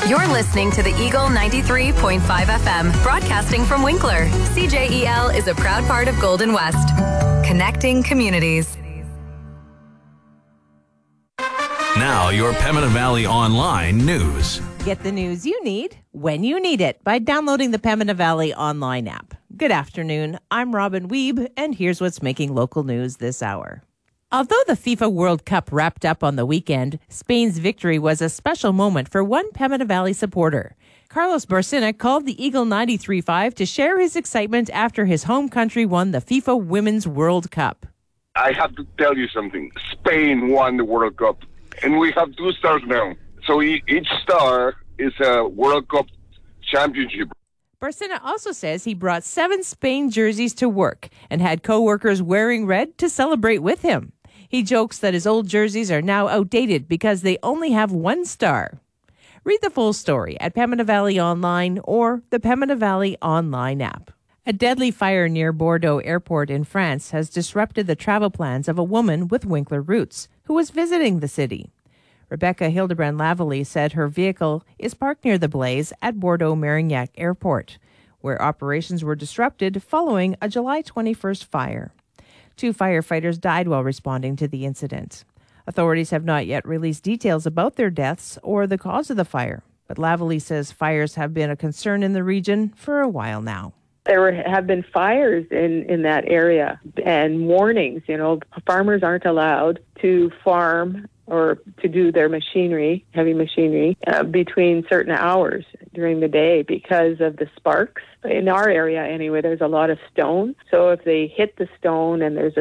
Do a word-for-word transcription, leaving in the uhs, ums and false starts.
You're listening to the Eagle ninety-three point five F M, broadcasting from Winkler. C J E L is a proud part of Golden West, connecting communities. Now, your Pembina Valley Online news. Get the news you need when you need it by downloading the Pembina Valley Online app. Good afternoon. I'm Robin Wiebe, and here's what's making local news this hour. Although the FIFA World Cup wrapped up on the weekend, Spain's victory was a special moment for one Pembina Valley supporter. Carlos Barcina called the Eagle ninety-three point five to share his excitement after his home country won the FIFA Women's World Cup. I have to tell you something. Spain won the World Cup, and we have two stars now. So each star is a World Cup championship. Barcina also says he brought seven Spain jerseys to work and had co-workers wearing red to celebrate with him. He jokes that his old jerseys are now outdated because they only have one star. Read the full story at Pembina Valley Online or the Pembina Valley Online app. A deadly fire near Bordeaux Airport in France has disrupted the travel plans of a woman with Winkler roots who was visiting the city. Rebecca Hildebrand Lavalley said her vehicle is parked near the blaze at Bordeaux Marignac Airport, where operations were disrupted following a July twenty-first fire. Two firefighters died while responding to the incident. Authorities have not yet released details about their deaths or the cause of the fire, but Lavalley says fires have been a concern in the region for a while now. There were, have been fires in, in that area and warnings. You know, farmers aren't allowed to farm or to do their machinery, heavy machinery, uh, between certain hours during the day because of the sparks. In our area, anyway, there's a lot of stone. So if they hit the stone and there's a